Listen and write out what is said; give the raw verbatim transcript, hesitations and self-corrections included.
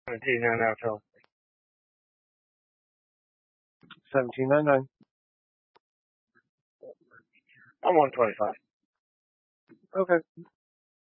Seventeen nine now, Phil. Seventeen nine nine. I'm one twenty five. Okay.